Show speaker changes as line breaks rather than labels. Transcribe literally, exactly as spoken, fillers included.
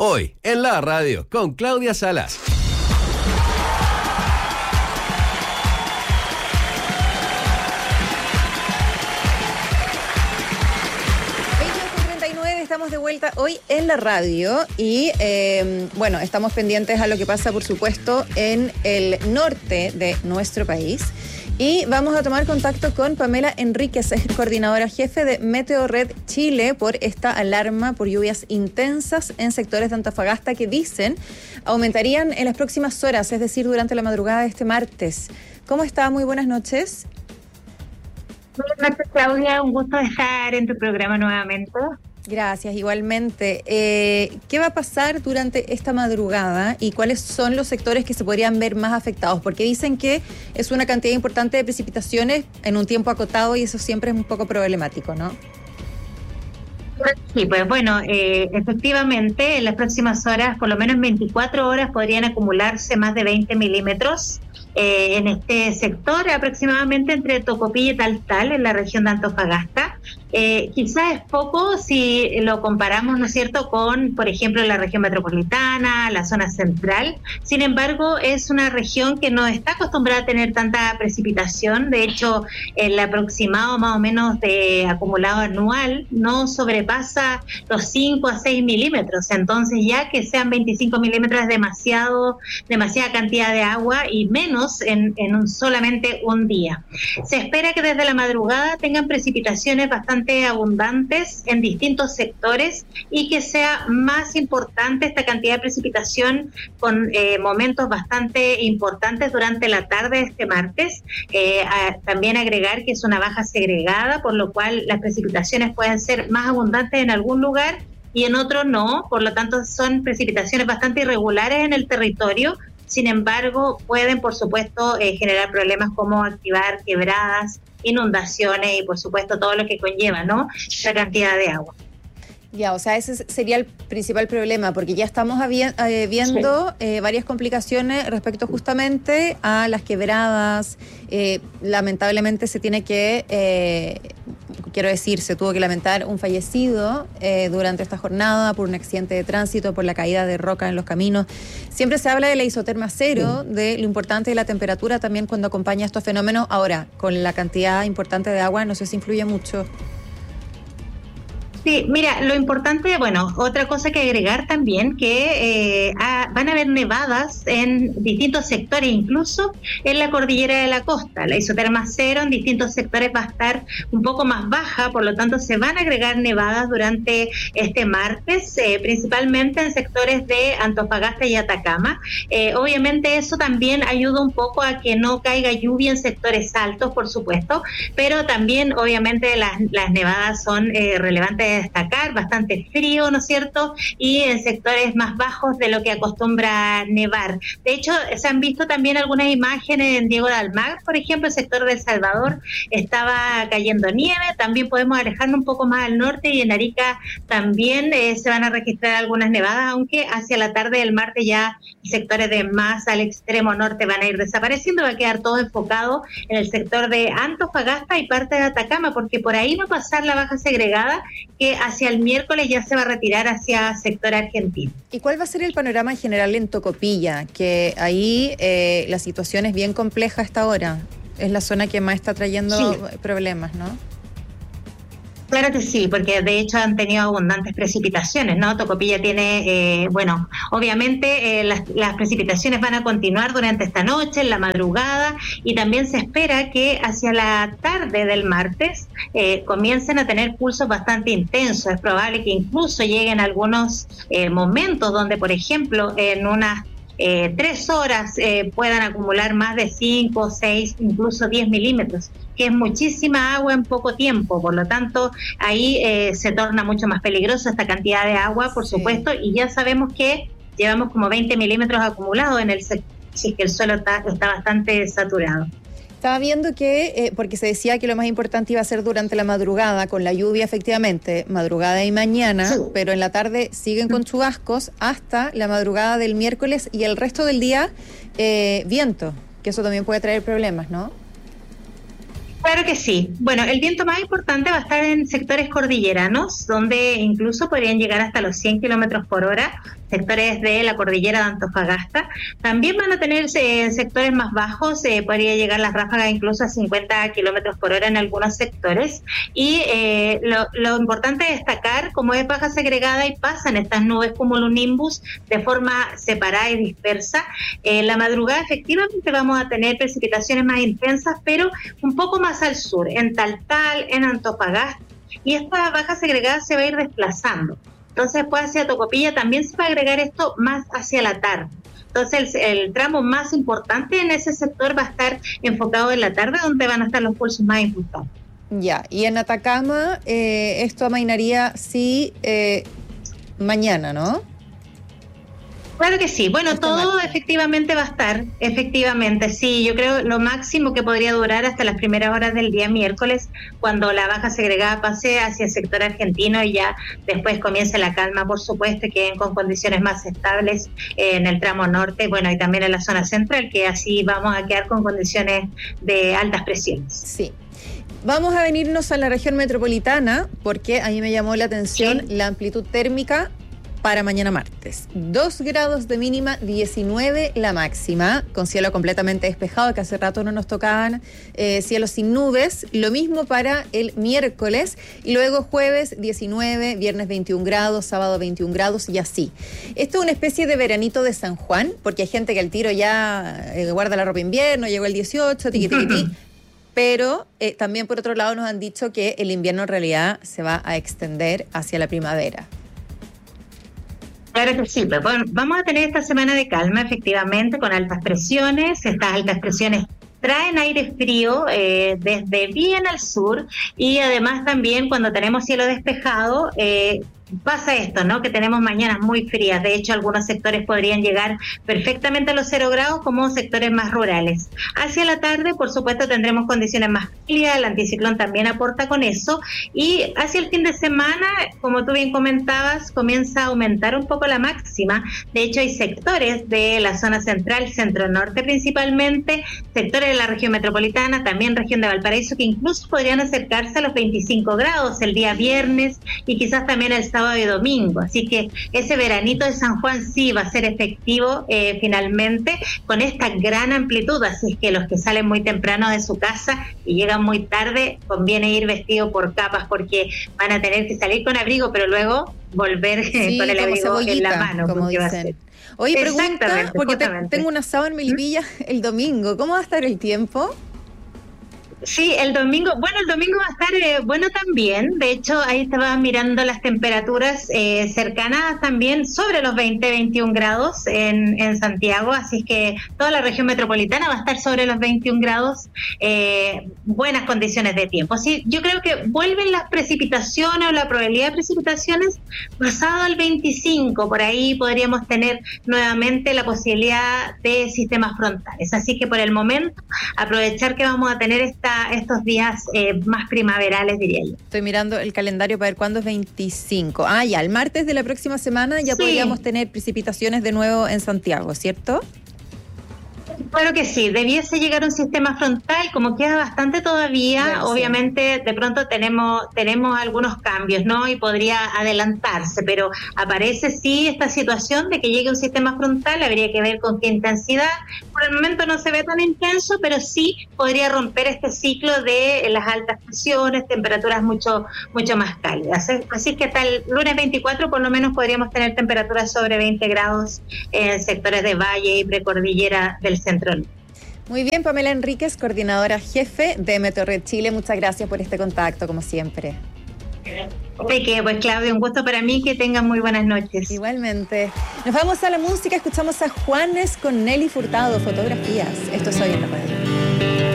Hoy, en la radio, con Claudia Salas.
Estamos de vuelta hoy en la radio y eh, bueno, estamos pendientes a lo que pasa, por supuesto, en el norte de nuestro país. Y vamos a tomar contacto con Pamela Enríquez, es coordinadora jefe de Meteorred Chile, por esta alarma por lluvias intensas en sectores de Antofagasta que dicen aumentarían en las próximas horas, es decir, durante la madrugada de este martes. ¿Cómo está? Muy buenas noches.
Buenas noches, Claudia. Un gusto estar en tu programa nuevamente.
Gracias, igualmente. Eh, ¿Qué va a pasar durante esta madrugada y cuáles son los sectores que se podrían ver más afectados? Porque dicen que es una cantidad importante de precipitaciones en un tiempo acotado y eso siempre es un poco problemático, ¿no?
Sí, pues bueno, eh, efectivamente en las próximas horas, por lo menos en veinticuatro horas, podrían acumularse más de veinte milímetros. Eh, en este sector, aproximadamente entre Tocopilla y Taltal, en la región de Antofagasta. Eh, quizás es poco si lo comparamos, ¿no es cierto?, con, por ejemplo, la región metropolitana, la zona central. Sin embargo, es una región que no está acostumbrada a tener tanta precipitación. De hecho, el aproximado más o menos de acumulado anual no sobrepasa los cinco a seis milímetros. Entonces, ya que sean veinticinco milímetros es demasiado, demasiada cantidad de agua y menos en, en un, solamente un día. Se espera que desde la madrugada tengan precipitaciones bastante abundantes en distintos sectores y que sea más importante esta cantidad de precipitación con eh, momentos bastante importantes durante la tarde de este martes. Eh, a, también agregar que es una baja segregada, por lo cual las precipitaciones pueden ser más abundantes en algún lugar y en otro no, por lo tanto son precipitaciones bastante irregulares en el territorio. Sin embargo, pueden, por supuesto, eh, generar problemas como activar quebradas, inundaciones y, por supuesto, todo lo que conlleva, ¿no?, la cantidad de agua.
Ya, o sea, ese sería el principal problema, porque ya estamos avi- eh, viendo sí. eh, varias complicaciones respecto justamente a las quebradas. Eh, lamentablemente se tiene que, eh, quiero decir, se tuvo que lamentar un fallecido eh, durante esta jornada por un accidente de tránsito, por la caída de roca en los caminos. Siempre se habla de la isoterma cero, sí. de lo importante de la temperatura también cuando acompaña estos fenómenos. Ahora, con la cantidad importante de agua, no sé si influye mucho.
Sí, mira, lo importante, bueno, otra cosa que agregar también, que eh, a, van a haber nevadas en distintos sectores, incluso en la cordillera de la costa. La isoterma cero en distintos sectores va a estar un poco más baja, por lo tanto se van a agregar nevadas durante este martes, eh, principalmente en sectores de Antofagasta y Atacama. Eh, obviamente eso también ayuda un poco a que no caiga lluvia en sectores altos, por supuesto, pero también obviamente las, las nevadas son eh, relevantes destacar, bastante frío, ¿no es cierto?, y en sectores más bajos de lo que acostumbra nevar. De hecho, se han visto también algunas imágenes en Diego de Almagro, por ejemplo, el sector de El Salvador estaba cayendo nieve. También podemos alejarnos un poco más al norte y en Arica también eh, se van a registrar algunas nevadas, aunque hacia la tarde del martes ya sectores de más al extremo norte van a ir desapareciendo, va a quedar todo enfocado en el sector de Antofagasta y parte de Atacama, porque por ahí va a pasar la baja segregada que hacia el miércoles ya se va a retirar hacia sector argentino.
¿Y cuál va a ser el panorama en general en Tocopilla? Que ahí eh, la situación es bien compleja hasta ahora. Es la zona que más está trayendo sí. problemas, ¿no?
Claro que sí, porque de hecho han tenido abundantes precipitaciones, ¿no? Tocopilla tiene, eh, bueno, obviamente eh, las, las precipitaciones van a continuar durante esta noche, en la madrugada, y también se espera que hacia la tarde del martes eh, comiencen a tener pulsos bastante intensos. Es probable que incluso lleguen algunos eh, momentos donde, por ejemplo, en unas Eh, tres horas eh, puedan acumular más de cinco, seis, incluso diez milímetros, que es muchísima agua en poco tiempo. Por lo tanto, ahí eh, se torna mucho más peligrosa esta cantidad de agua, por sí. supuesto, y ya sabemos que llevamos como veinte milímetros acumulados en el sector, sí, que el suelo está, está bastante saturado.
Estaba viendo que, eh, porque se decía que lo más importante iba a ser durante la madrugada, con la lluvia efectivamente, madrugada y mañana, sí. pero en la tarde siguen con chubascos hasta la madrugada del miércoles y el resto del día eh, viento, que eso también puede traer problemas, ¿no?
Claro que sí. Bueno, el viento más importante va a estar en sectores cordilleranos, donde incluso podrían llegar hasta los cien kilómetros por hora. sectores de la cordillera de Antofagasta. También van a tener eh, sectores más bajos, eh, podría llegar las ráfagas incluso a cincuenta kilómetros por hora en algunos sectores. Y eh, lo, lo importante es destacar, como es baja segregada y pasan estas nubes cumulonimbus de forma separada y dispersa, en eh, la madrugada efectivamente vamos a tener precipitaciones más intensas, pero un poco más al sur, en Taltal, en Antofagasta, y esta baja segregada se va a ir desplazando. Entonces, después hacia Tocopilla también se va a agregar esto más hacia la tarde. Entonces, el, el tramo más importante en ese sector va a estar enfocado en la tarde, donde van a estar los pulsos más importantes.
Ya, y en Atacama, eh, esto amainaría, sí, eh, mañana, ¿no?
Claro que sí. Bueno,
este
todo
martes.
efectivamente va a estar, efectivamente, sí. Yo creo lo máximo que podría durar hasta las primeras horas del día miércoles, cuando la baja segregada pase hacia el sector argentino y ya después comience la calma, por supuesto, y queden con condiciones más estables eh, en el tramo norte, bueno, y también en la zona central, que así vamos a quedar con condiciones de altas presiones.
Sí. Vamos a venirnos a la región metropolitana, porque a mí me llamó la atención
Sí.
la amplitud térmica para mañana martes. dos grados de mínima, diecinueve la máxima, con cielo completamente despejado, que hace rato no nos tocaban eh, cielos sin nubes. Lo mismo para el miércoles, y luego jueves diecinueve, viernes veintiún grados, sábado veintiún grados y así. Esto es una especie de veranito de San Juan, porque hay gente que al tiro ya eh, guarda la ropa invierno, llegó el dieciocho, tiqui, tiqui, tiqui. Pero eh, también por otro lado nos han dicho que el invierno en realidad se va a extender hacia la primavera.
Claro que sí, pues bueno, vamos a tener esta semana de calma, efectivamente, con altas presiones. Estas altas presiones traen aire frío eh, desde bien al sur, y además también cuando tenemos cielo despejado, eh, pasa esto, ¿no? Que tenemos mañanas muy frías. De hecho, algunos sectores podrían llegar perfectamente a los cero grados, como sectores más rurales. Hacia la tarde, por supuesto, tendremos condiciones más frías. El anticiclón también aporta con eso. Y hacia el fin de semana, como tú bien comentabas, comienza a aumentar un poco la máxima. De hecho, hay sectores de la zona central, centro-norte principalmente, sectores de la región metropolitana, también región de Valparaíso, que incluso podrían acercarse a los veinticinco grados el día viernes y quizás también el sábado y domingo. Así que ese veranito de San Juan sí va a ser efectivo eh, finalmente, con esta gran amplitud. Así es que los que salen muy temprano de su casa y llegan muy tarde, conviene ir vestido por capas, porque van a tener que salir con abrigo, pero luego volver
Sí,
con el
como
abrigo
cebollita,
en la mano,
como
porque va a
dicen.
ser.
Oye, pregunta,
Exactamente,
porque te-
justamente.
tengo un asado en Melipilla el domingo. ¿Cómo va a estar el tiempo?
Sí, el domingo, bueno, el domingo va a estar eh, bueno también. De hecho, ahí estaba mirando las temperaturas eh, cercanas también sobre los veinte, veintiún grados en, en Santiago, así que toda la región metropolitana va a estar sobre los veintiún grados, eh, buenas condiciones de tiempo. Sí, yo creo que vuelven las precipitaciones o la probabilidad de precipitaciones pasado al veinticinco, por ahí podríamos tener nuevamente la posibilidad de sistemas frontales. Así que por el momento, aprovechar que vamos a tener esta estos días eh, más primaverales, diría yo.
Estoy mirando el calendario para ver cuándo es veinticinco. Ah, ya, el martes de la próxima semana ya
Sí.
podríamos tener precipitaciones de nuevo en Santiago, ¿cierto?
Claro que sí, debiese llegar un sistema frontal, como queda bastante todavía,
Bueno, sí.
obviamente de pronto tenemos tenemos algunos cambios, ¿no? Y podría adelantarse, pero aparece sí esta situación de que llegue un sistema frontal, habría que ver con qué intensidad. Por el momento no se ve tan intenso, pero sí podría romper este ciclo de las altas presiones, temperaturas mucho mucho más cálidas. Así que hasta el lunes veinticuatro por lo menos podríamos tener temperaturas sobre veinte grados en sectores de valle y precordillera del centro.
Muy bien, Pamela Enríquez, coordinadora jefe de Meteorred Chile. Muchas gracias por este contacto, como siempre.
De que, pues Claudio, un gusto para mí, que tengan muy buenas noches.
Igualmente. Nos vamos a la música, escuchamos a Juanes con Nelly Furtado, fotografías. Esto es Hoy en la Radio.